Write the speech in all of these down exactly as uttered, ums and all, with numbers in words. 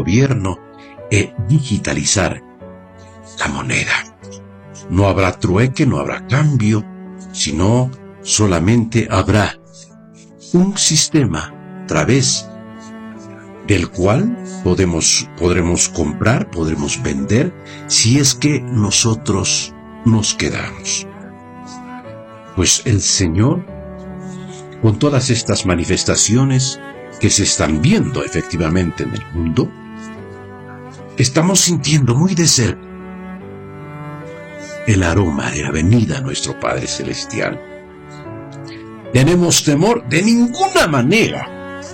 gobierno é digitalizar la moneda. No habrá trueque, no habrá cambio, sino solamente habrá un sistema a través del cual podemos, podremos comprar, podremos vender, si es que nosotros nos quedamos. Pues el Señor, con todas estas manifestaciones que se están viendo efectivamente en el mundo, estamos sintiendo muy de cerca el aroma de la venida a nuestro Padre Celestial. ¿Tenemos temor? De ninguna manera.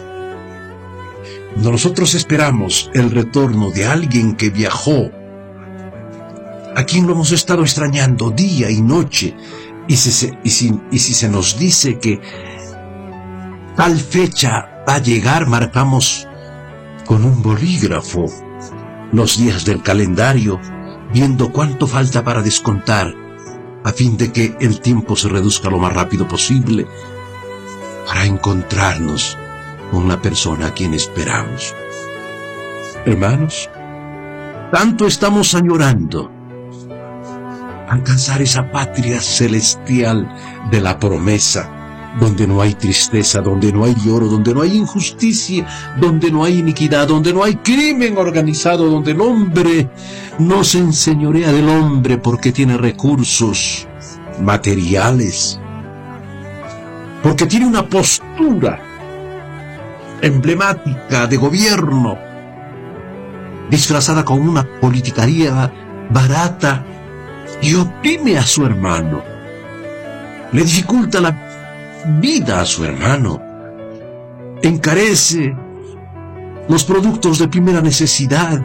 Nosotros esperamos el retorno de alguien que viajó, a quien lo hemos estado extrañando día y noche, y si, y si, y si se nos dice que tal fecha va a llegar, marcamos con un bolígrafo los días del calendario, viendo cuánto falta para descontar, a fin de que el tiempo se reduzca lo más rápido posible, para encontrarnos con la persona a quien esperamos. Hermanos, tanto estamos añorando alcanzar esa patria celestial de la promesa, donde no hay tristeza, donde no hay lloro, donde no hay injusticia, donde no hay iniquidad, donde no hay crimen organizado, donde el hombre no se enseñorea del hombre porque tiene recursos materiales, porque tiene una postura emblemática de gobierno, disfrazada con una politicaría barata, y oprime a su hermano, le dificulta la vida a su hermano, encarece los productos de primera necesidad,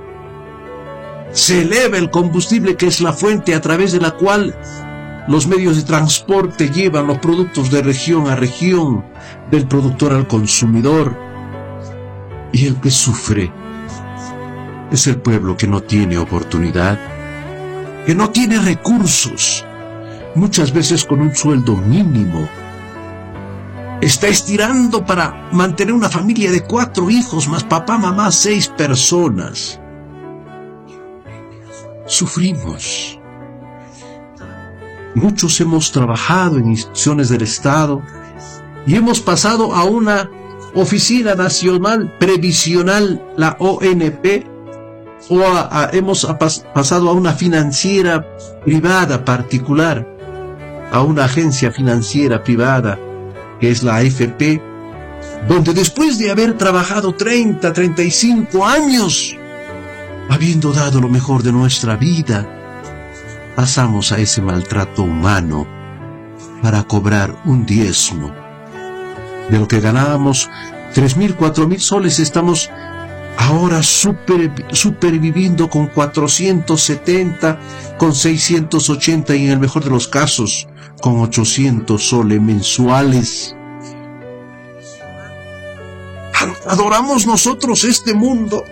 se eleva el combustible, que es la fuente a través de la cual los medios de transporte llevan los productos de región a región, del productor al consumidor, y el que sufre es el pueblo que no tiene oportunidad, que no tiene recursos, muchas veces con un sueldo mínimo. Está estirando para mantener una familia de cuatro hijos, más papá, mamá, seis personas. Sufrimos. Muchos hemos trabajado en instituciones del Estado y hemos pasado a una Oficina Nacional Previsional, la O N P, o a, a, hemos a pas, pasado a una financiera privada particular, a una agencia financiera privada, que es la A F P, donde después de haber trabajado treinta, treinta y cinco años, habiendo dado lo mejor de nuestra vida, pasamos a ese maltrato humano para cobrar un diezmo. De lo que ganábamos tres mil, cuatro mil soles, estamos ahora super, superviviendo con cuatrocientos setenta, con seiscientos ochenta y en el mejor de los casos con ochocientos soles mensuales. ¿Adoramos nosotros este mundo?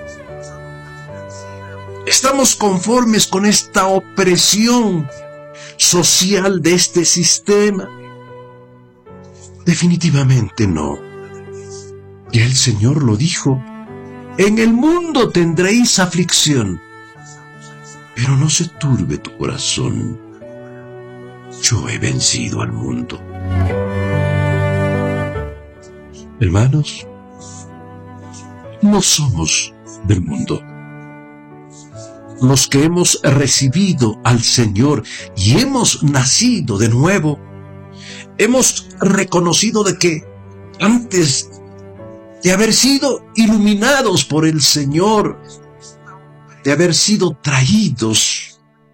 ¿Estamos conformes con esta opresión social de este sistema? Definitivamente no. Y el Señor lo dijo: en el mundo tendréis aflicción, pero no se turbe tu corazón. Yo he vencido al mundo. Hermanos, no somos del mundo. Los que hemos recibido al Señor y hemos nacido de nuevo, hemos reconocido de que antes de haber sido iluminados por el Señor, de haber sido traídos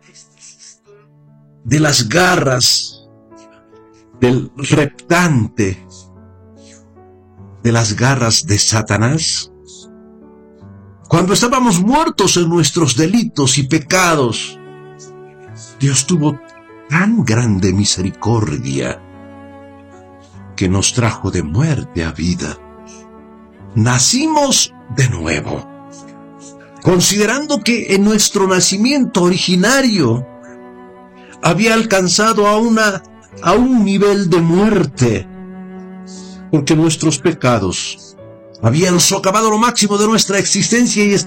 de las garras del reptante, de las garras de Satanás, cuando estábamos muertos en nuestros delitos y pecados, Dios tuvo tan grande misericordia que nos trajo de muerte a vida. Nacimos de nuevo, considerando que en nuestro nacimiento originario había alcanzado a, una, a un nivel de muerte, porque nuestros pecados habían socavado lo máximo de nuestra existencia y